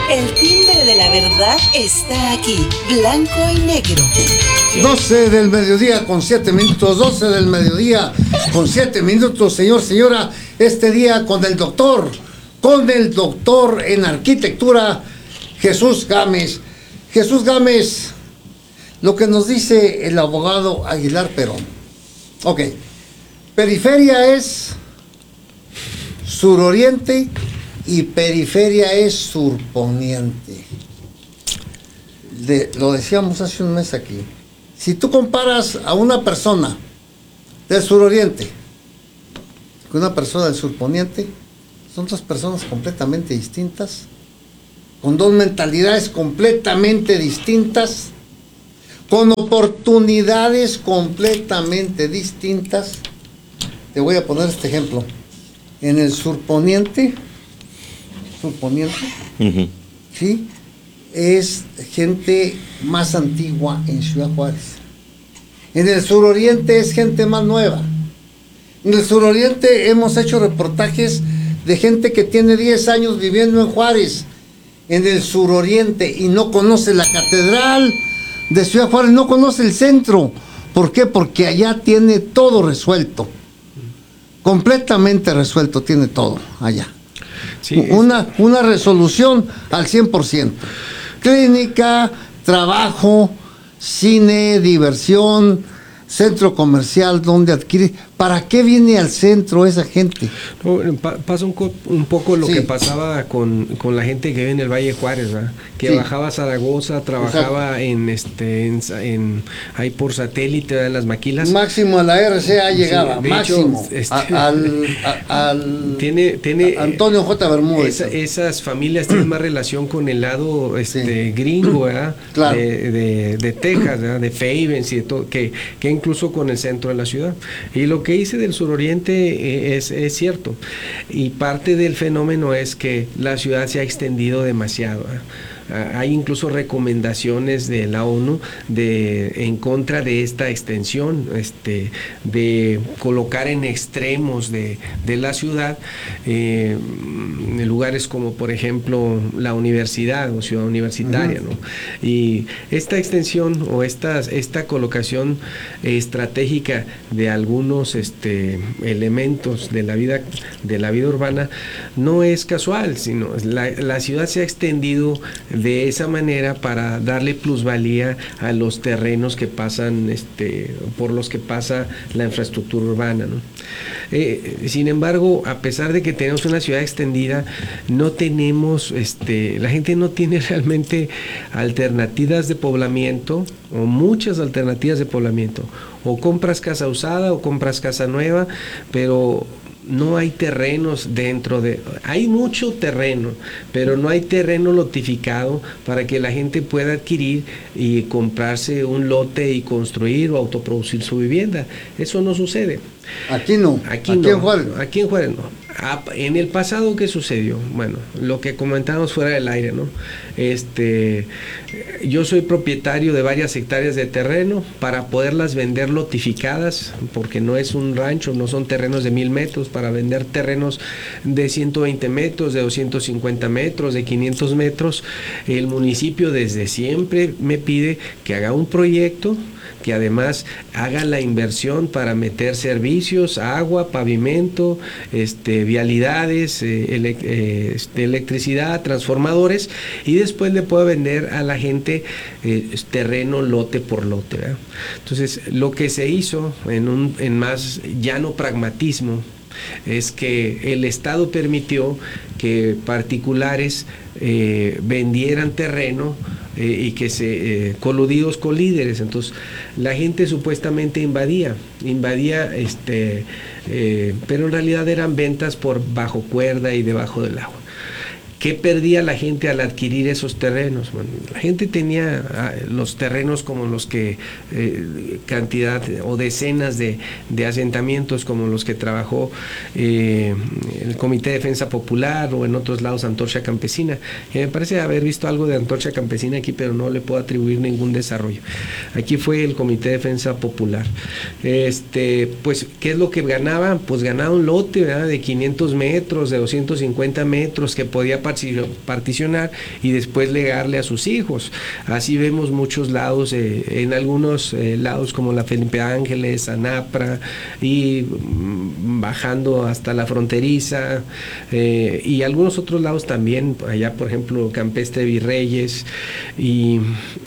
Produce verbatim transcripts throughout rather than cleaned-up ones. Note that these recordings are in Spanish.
El timbre de la verdad está aquí, blanco y negro. doce del mediodía con siete minutos, doce del mediodía con siete minutos, señor, señora, este día con el doctor, con el doctor en arquitectura, Jesús Gámez. Jesús Gámez, lo que nos dice el abogado Aguilar Perón. Ok, periferia es suroriente y periferia es surponiente. De, lo decíamos hace un mes aquí. Si tú comparas a una persona del suroriente con una persona del surponiente, son dos personas completamente distintas, con dos mentalidades completamente distintas, con oportunidades completamente distintas. Te voy a poner este ejemplo. En el surponiente, surponiente, uh-huh. ¿sí? Es gente más antigua en Ciudad Juárez. En el suroriente es gente más nueva. En el suroriente hemos hecho reportajes de gente que tiene diez años viviendo en Juárez, en el suroriente, y no conoce la catedral de Ciudad Juárez, no conoce el centro. ¿Por qué? Porque allá tiene todo resuelto. Completamente resuelto, tiene todo allá. Sí, una, una resolución al cien por ciento. Clínica, trabajo, cine, diversión, centro comercial donde adquirir. ¿Para qué viene al centro esa gente? No, pa, pasa un, co, un poco lo sí. que pasaba con, con la gente que vive en el Valle de Juárez, ¿verdad? Que sí. bajaba a Zaragoza, trabajaba en este en, en ahí por satélite, ¿verdad? En las maquilas. Máximo a la R C A llegaba, sí, máximo. Hecho, este, a, al, a, al tiene, tiene a Antonio J. Bermúdez. Esa, esas familias tienen más relación con el lado este sí. gringo, ¿verdad? Claro. De, de, de Texas, ¿verdad? De Favens y de todo, que, que incluso con el centro de la ciudad. Y lo que hice del suroriente es, es cierto, y parte del fenómeno es que la ciudad se ha extendido demasiado, ¿eh? Hay incluso recomendaciones de la ONU de, en contra de esta extensión, este, de colocar en extremos de, de la ciudad, eh, en lugares como por ejemplo la universidad o ciudad universitaria, uh-huh. ¿no? Y esta extensión o esta, esta colocación estratégica de algunos este, elementos de la vida, de la vida urbana no es casual, sino la, la ciudad se ha extendido de esa manera para darle plusvalía a los terrenos que pasan, este, por los que pasa la infraestructura urbana, ¿no? Eh, sin embargo, a pesar de que tenemos una ciudad extendida, no tenemos, este, la gente no tiene realmente alternativas de poblamiento, o muchas alternativas de poblamiento. O compras casa usada o compras casa nueva, pero no hay terrenos dentro de... Hay mucho terreno, pero no hay terreno lotificado para que la gente pueda adquirir y comprarse un lote y construir o autoproducir su vivienda. Eso no sucede. Aquí no. Aquí, aquí no. en Juárez. Aquí en Juárez no. En el pasado, ¿qué sucedió? Bueno, lo que comentábamos fuera del aire, ¿no? Este, yo soy propietario de varias hectáreas de terreno para poderlas vender lotificadas, porque no es un rancho, no son terrenos de mil metros, para vender terrenos de ciento veinte metros, de doscientos cincuenta metros, de quinientos metros. El municipio desde siempre me pide que haga un proyecto, que además haga la inversión para meter servicios, agua, pavimento, este, vialidades, eh, ele eh, este, electricidad, transformadores, y después le pueda vender a la gente eh, terreno lote por lote, ¿verdad? Entonces, lo que se hizo en, un, en más llano pragmatismo es que el Estado permitió que particulares eh, vendieran terreno eh, y que se eh, coludidos con líderes. Entonces la gente supuestamente invadía, invadía, este, eh, pero en realidad eran ventas por bajo cuerda y debajo del agua. ¿Qué perdía la gente al adquirir esos terrenos? Bueno, la gente tenía ah, los terrenos como los que, eh, cantidad o decenas de, de asentamientos como los que trabajó eh, el Comité de Defensa Popular o en otros lados Antorcha Campesina. Y me parece haber visto algo de Antorcha Campesina aquí, pero no le puedo atribuir ningún desarrollo. Aquí fue el Comité de Defensa Popular. Este, pues, ¿qué es lo que ganaba? Pues ganaba un lote, ¿verdad?, de quinientos metros, de doscientos cincuenta metros, que podía participar particionar y después legarle a sus hijos. Así vemos muchos lados, eh, en algunos eh, lados como la Felipe Ángeles, Anapra y mm, bajando hasta la fronteriza, eh, y algunos otros lados también, allá por ejemplo Campestre Virreyes y,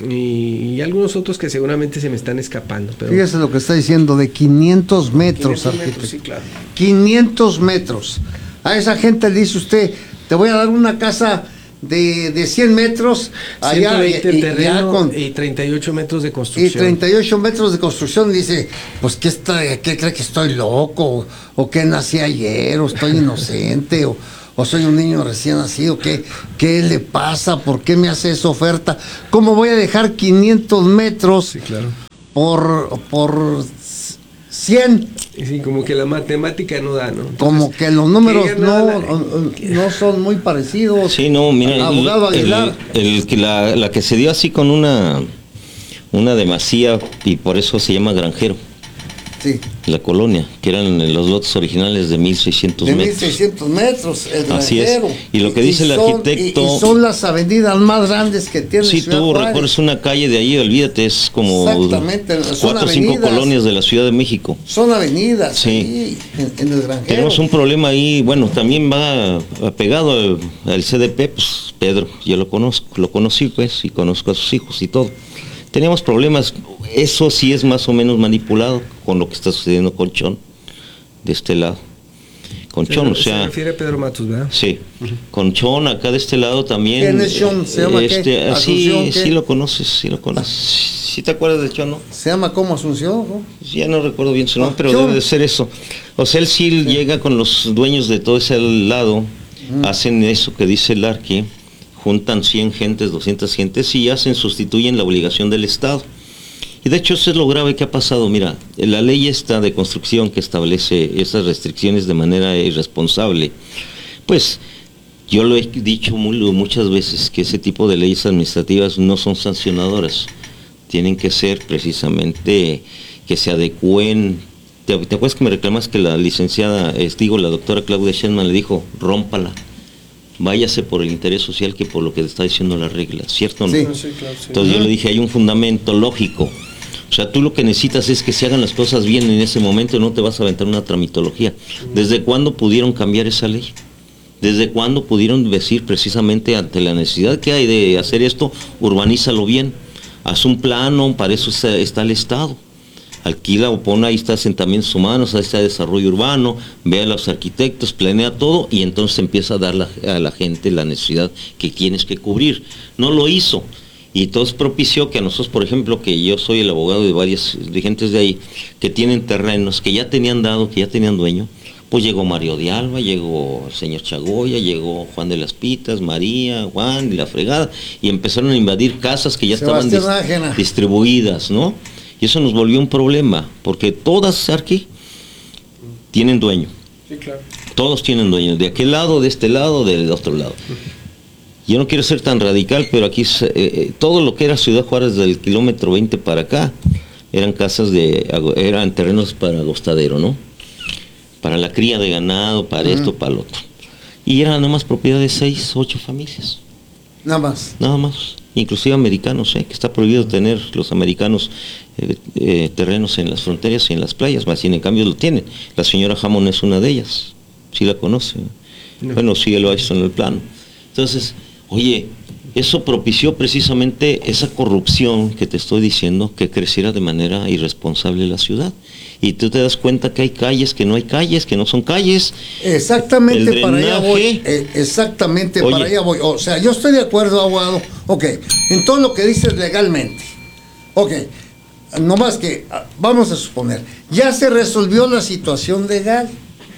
y, y algunos otros que seguramente se me están escapando. Pero fíjese lo que está diciendo, de quinientos metros, quinientos arquitecto. metros, sí, claro. quinientos metros. A esa gente le dice usted, te voy a dar una casa de, de cien metros allá ciento veinte y, el terreno y, con, y treinta y ocho metros de y construcción. treinta y ocho metros de construcción. Dice, pues ¿qué, está, qué cree que estoy loco? O, o que nací ayer, o estoy inocente, o, o soy un niño recién nacido. ¿Qué, ¿Qué le pasa? ¿Por qué me hace esa oferta? ¿Cómo voy a dejar quinientos metros Sí, claro. por, por cien? Sí, como que la matemática no da, ¿no? Entonces, como que los números no, la... no son muy parecidos. Sí, no, mira, abogado el, Aguilar. el, el que la, la que se dio así con una una demasía, y por eso se llama Granjero, Sí. la colonia, que eran los lotes originales de mil seiscientos De metros. mil seiscientos metros, el Así es. Granjero. Y lo que dice el son- arquitecto- Y, y son las avenidas más grandes que tiene Si Ciudad tú Juárez. recorres una calle de ahí, olvídate, es como Exactamente, son cuatro o cinco avenidas. colonias de la Ciudad de México. Son avenidas, Sí. sí, en, en el Granjero. Tenemos un problema ahí, bueno, también va apegado al, al C D P, pues Pedro, yo lo conozco, lo conocí pues, y conozco a sus hijos y todo. Teníamos problemas, eso sí es más o menos manipulado con lo que está sucediendo con Chon, de este lado. Con Chon, o Se sea, refiere a Pedro Matus, ¿verdad? sí, con Chon acá de este lado también. ¿Quién es Chon? ¿Se llama qué? este, ¿Asunción Sí, qué? sí lo conoces, sí lo conoces. ¿Sí te acuerdas de Chon, no? Se llama como Asunción, ¿no? Ya no recuerdo bien su nombre, pero Chon. debe de ser eso. O sea, él sí, llega con los dueños de todo ese lado, hacen eso que dice el Arqui, juntan cien gentes, doscientas gentes y hacen, sustituyen la obligación del Estado. Y de hecho eso es lo grave que ha pasado. Mira, la ley esta de construcción que establece esas restricciones de manera irresponsable, pues yo lo he dicho muy, muchas veces, que ese tipo de leyes administrativas no son sancionadoras, tienen que ser precisamente que se adecúen. ¿Te, te acuerdas que me reclamas que la licenciada, eh, digo, la doctora Claudia Sheinbaum le dijo, rómpala, váyase por el interés social que por lo que te está diciendo la regla, ¿cierto o no? Sí. Sí, claro, sí. Entonces yo le dije, hay un fundamento lógico. O sea, tú lo que necesitas es que se hagan las cosas bien en ese momento y no te vas a aventar una tramitología. ¿Desde cuándo pudieron cambiar esa ley? ¿Desde cuándo pudieron decir precisamente ante la necesidad que hay de hacer esto, urbanízalo bien? Haz un plano, para eso está, está el Estado. Alquila o pone, ahí está asentamientos humanos, ahí está desarrollo urbano, ve a los arquitectos, planea todo y entonces empieza a dar la, a la gente la necesidad que tienes que cubrir. No lo hizo. Y entonces propició que a nosotros, por ejemplo, que yo soy el abogado de varias dirigentes de ahí, que tienen terrenos, que ya tenían dado, que ya tenían dueño, pues llegó Mario de Alba, llegó el señor Chagoya, llegó Juan de las Pitas, María, Juan y la fregada, y empezaron a invadir casas que ya estaban dis- Nájera. distribuidas, ¿no? Y eso nos volvió un problema, porque todas aquí tienen dueño. Sí, claro. Todos tienen dueños, de aquel lado, de este lado, del otro lado. Yo no quiero ser tan radical, pero aquí eh, eh, todo lo que era Ciudad Juárez del kilómetro veinte para acá, eran casas de, eran terrenos para agostadero, ¿no? Para la cría de ganado, para uh-huh. esto, para lo otro. Y eran nada más propiedad de seis, ocho familias. Nada más. Nada más. Inclusive americanos, ¿eh? Que está prohibido tener los americanos eh, eh, terrenos en las fronteras y en las playas, más sin en cambio lo tienen. La señora Hammond es una de ellas, sí la conoce. No. Bueno, sí lo ha visto en el plano. Entonces, oye, eso propició precisamente esa corrupción que te estoy diciendo, que creciera de manera irresponsable la ciudad. Y tú te das cuenta que hay calles, que no hay calles, que no son calles. Exactamente para allá voy. Eh, exactamente Oye, para allá voy. O sea, yo estoy de acuerdo, abogado. Ok, en todo lo que dices legalmente. Ok, nomás que, vamos a suponer, ya se resolvió la situación legal.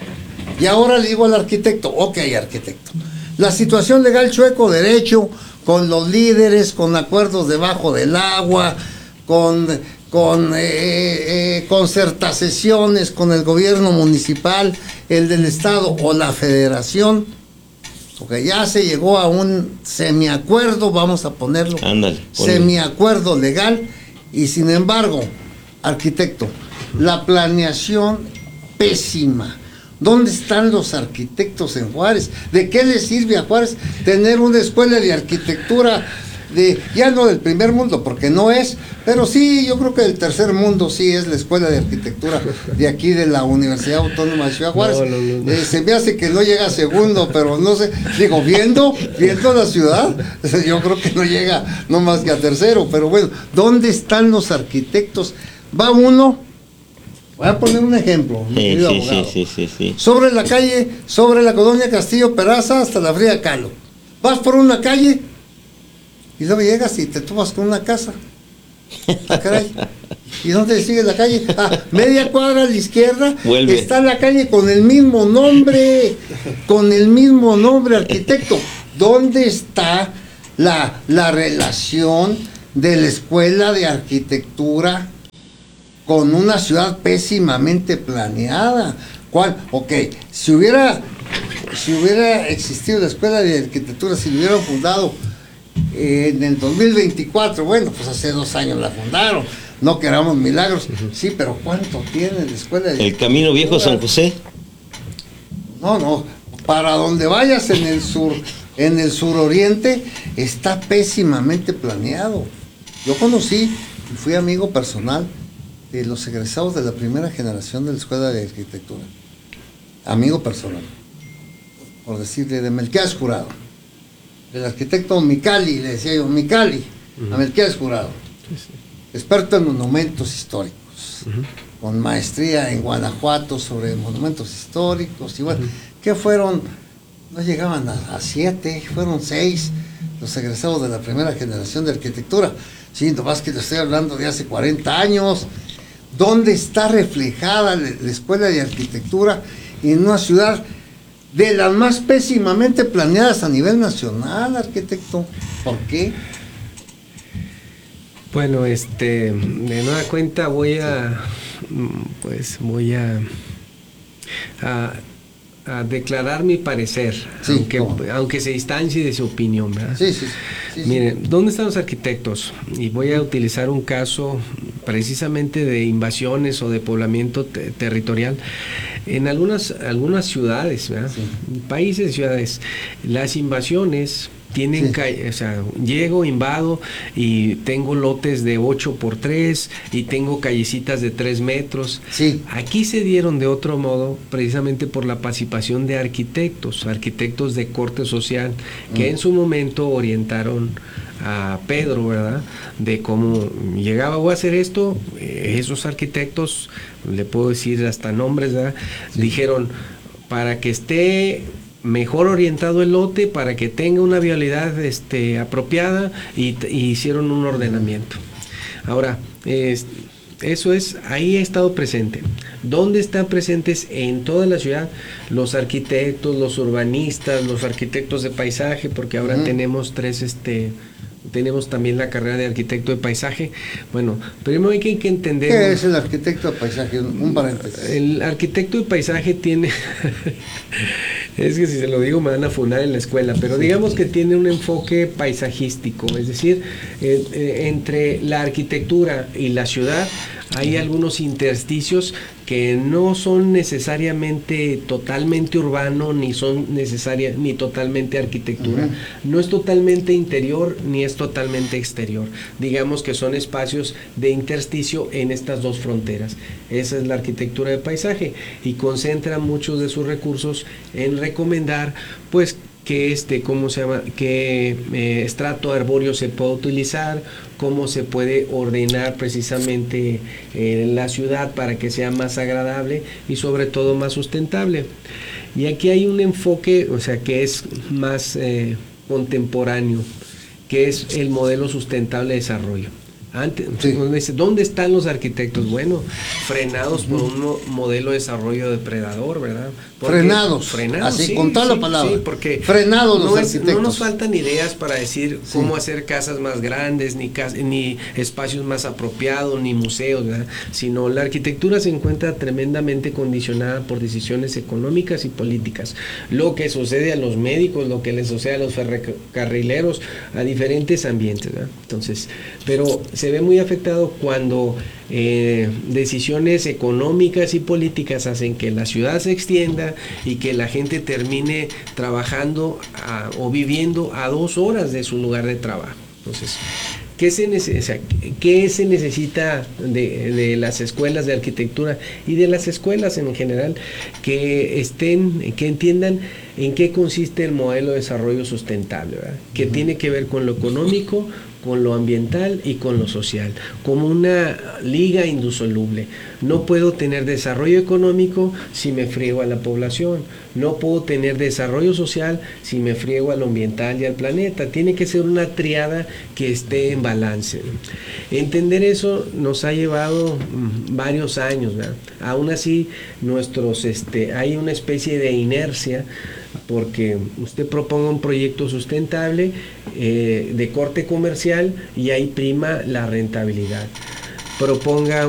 Y ahora le digo al arquitecto, ok, arquitecto, la situación legal chueco derecho, con los líderes, con acuerdos debajo del agua, con... con eh, eh, concertaciones con el gobierno municipal, el del estado o la federación, porque ya se llegó a un semiacuerdo, vamos a ponerlo, Ándale, semiacuerdo legal, y sin embargo, arquitecto, la planeación pésima, ¿Dónde están los arquitectos en Juárez? ¿De qué le sirve a Juárez tener una escuela de arquitectura de, ya no del primer mundo, porque no es, pero sí, yo creo que del tercer mundo sí es la escuela de arquitectura de aquí de la Universidad Autónoma de Ciudad Juárez? No, no, no, no. Eh, se me hace que no llega a segundo, pero no sé, digo, viendo, viendo la ciudad, yo creo que no llega no más que a tercero, pero bueno, ¿dónde están los arquitectos? Va uno, voy a poner un ejemplo, mi Sí, querido sí, abogado. sí, sí, sí, sí. Sobre la calle, sobre la colonia Castillo Peraza hasta la Fría Calo. Vas por una calle y luego llegas y te topas con una casa. Ah, caray. ¿Y dónde sigue la calle? Ah, media cuadra a la izquierda Vuelve. está la calle con el mismo nombre, con el mismo nombre, arquitecto. ¿Dónde está la, la relación de la escuela de arquitectura con una ciudad pésimamente planeada? ¿Cuál? Ok, si hubiera, si hubiera existido la escuela de arquitectura, si lo hubieran fundado eh, en el dos mil veinticuatro, bueno, pues hace dos años la fundaron, no queramos milagros, sí, pero ¿cuánto tiene la escuela de El Camino Viejo San José. No, no, para donde vayas en el sur, en el suroriente, está pésimamente planeado. Yo conocí y fui amigo personal de los egresados de la primera generación de la Escuela de Arquitectura. Amigo personal, por decirle, de Melquiades Jurado. El arquitecto Micali, le decía yo, Micali, uh-huh. a Melquiades Jurado. Sí, sí. Experto en monumentos históricos, uh-huh. con maestría en Guanajuato sobre monumentos históricos. Y bueno, uh-huh. ¿qué fueron? No llegaban a, a siete, fueron seis los egresados de la primera generación de arquitectura. Sí, nomás que le estoy hablando de hace cuarenta años. ¿Dónde está reflejada la, la escuela de arquitectura en una ciudad de las más pésimamente planeadas a nivel nacional, arquitecto? ¿Por qué? Bueno, este, de nueva cuenta voy a, pues voy a, a, a declarar mi parecer, sí, aunque, aunque se distancie de su opinión, ¿verdad? Sí, sí, sí, sí. Miren, ¿dónde están los arquitectos? Y voy a utilizar un caso precisamente de invasiones o de poblamiento te- territorial. En algunas, algunas ciudades, ¿verdad? Sí. Países, ciudades, las invasiones tienen, sí. ca- o sea, llego, invado y tengo lotes de ocho por tres y tengo callecitas de tres metros. Sí. Aquí se dieron de otro modo precisamente por la participación de arquitectos, arquitectos de corte social, que mm. en su momento orientaron a Pedro, ¿verdad? De cómo llegaba, voy a hacer esto, eh, esos arquitectos, le puedo decir hasta nombres, ¿verdad? Sí. Dijeron, para que esté mejor orientado el lote, para que tenga una vialidad este, apropiada, y, y hicieron un ordenamiento. Ahora, eh, eso es, ahí ha estado presente. ¿Dónde están presentes? En toda la ciudad los arquitectos, los urbanistas, los arquitectos de paisaje, porque ahora uh-huh. tenemos tres, este, tenemos también la carrera de arquitecto de paisaje. Bueno, primero hay que, hay que entender... ¿Qué es el arquitecto de paisaje? Un paréntesis. El arquitecto de paisaje tiene... es que si se lo digo me van a funar en la escuela, pero digamos que tiene un enfoque paisajístico, es decir, eh, eh, entre la arquitectura y la ciudad hay algunos intersticios que no son necesariamente totalmente urbano, ni son necesarias, ni totalmente arquitectura. Uh-huh. No es totalmente interior, ni es totalmente exterior. Digamos que son espacios de intersticio en estas dos fronteras. Esa es la arquitectura de paisaje, y concentra muchos de sus recursos en recomendar, pues, que este, ¿cómo se llama? Que eh, estrato arbóreo se puede utilizar, cómo se puede ordenar precisamente eh, la ciudad para que sea más agradable y sobre todo más sustentable. Y aquí hay un enfoque, o sea, que es más eh, contemporáneo, que es el modelo sustentable de desarrollo. Antes, sí. ¿Dónde están los arquitectos? Bueno, frenados por un mo- modelo de desarrollo depredador, ¿verdad? Porque, frenados, frenados, así, sí, con toda sí, la palabra. Sí, porque frenados los no, es, arquitectos. no nos faltan ideas para decir sí. cómo hacer casas más grandes, ni, cas- ni espacios más apropiados, ni museos, ¿verdad? Sino la arquitectura se encuentra tremendamente condicionada por decisiones económicas y políticas. Lo que sucede a los médicos, lo que les sucede a los ferrocarrileros, a diferentes ambientes, ¿verdad? Entonces, pero se ve muy afectado cuando eh, decisiones económicas y políticas hacen que la ciudad se extienda y que la gente termine trabajando a, o viviendo a dos horas de su lugar de trabajo. Entonces, ¿qué se, nece- o sea, ¿qué se necesita de, de las escuelas de arquitectura y de las escuelas en general? Que estén, que entiendan en qué consiste el modelo de desarrollo sustentable, ¿verdad? Que uh-huh. tiene que ver con lo económico, con lo ambiental y con lo social, como una liga indisoluble. No puedo tener desarrollo económico si me friego a la población, no puedo tener desarrollo social si me friego a lo ambiental y al planeta. Tiene que ser una triada que esté en balance. Entender eso nos ha llevado mm, varios años, ¿verdad? Aún así, nuestros, este, hay una especie de inercia, porque usted proponga un proyecto sustentable eh, de corte comercial y ahí prima la rentabilidad. Proponga